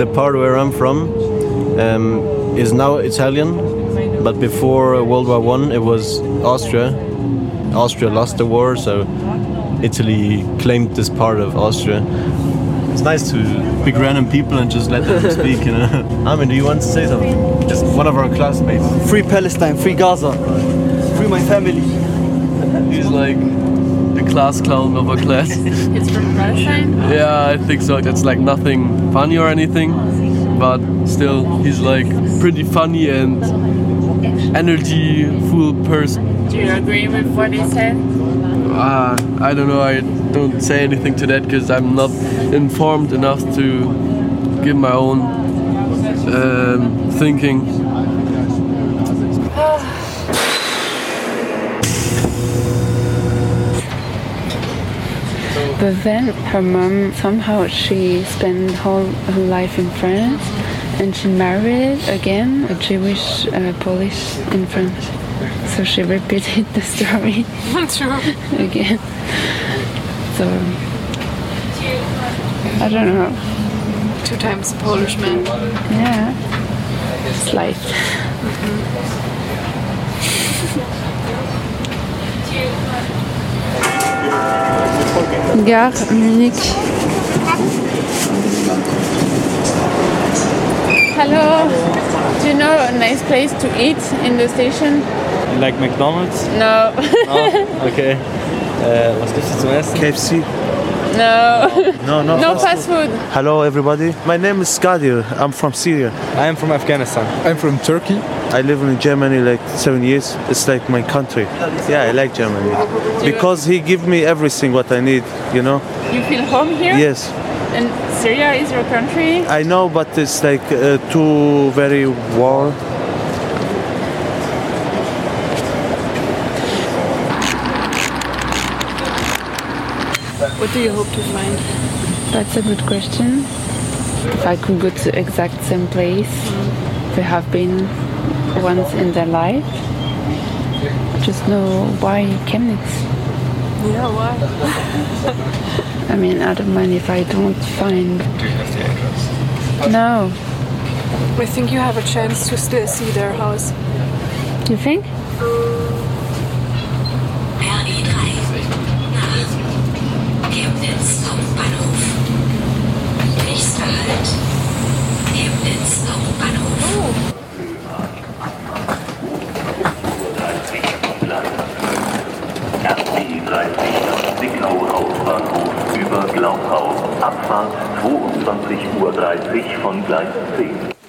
part where I'm from is now Italian, but before World War I it was Austria. Austria lost the war, so Italy claimed this part of Austria. It's nice to pick random people and just let them speak, you know. Armin, do you want to say something? Just one of our classmates. Free Palestine, free Gaza, free my family. He's like the class clown of our class. It's from Palestine? Yeah, I think so. It's like nothing funny or anything, but still, he's like pretty funny and energy-full person. Do you agree with what he said? I don't know. I don't say anything to that because I'm not informed enough to give my own thinking. But then her mom, somehow she spent her life in France and she married again a Jewish Polish in France. So she repeated the story again. So, I don't know. 2 times Polish man. Yeah, it's life. Gare Munich. Hello. Do you know a nice place to eat in the station? Like McDonald's? No. Oh, okay. Was gibt's zum Essen? KFC. No. No fast food. Hello everybody. My name is Kadir. I'm from Syria. I am from Afghanistan. I'm from Turkey. I live in Germany like 7 years. It's like my country. Yeah, I like Germany. Because he give me everything what I need, you know? You feel home here? Yes. And Syria is your country? I know, but it's like too very war. What do you hope to find? That's a good question. If I could go to exact same place they have been once in their life, just know why Chemnitz. Yeah, why? I mean, I don't mind if I don't find. No. I think you have a chance to still see their house. You think? Chemnitz Hauptbahnhof. Nächster Halt. Chemnitz Hauptbahnhof. RB 30 Zwickau Hauptbahnhof über Glauchau. Abfahrt 22:30 Uhr von Gleis 10.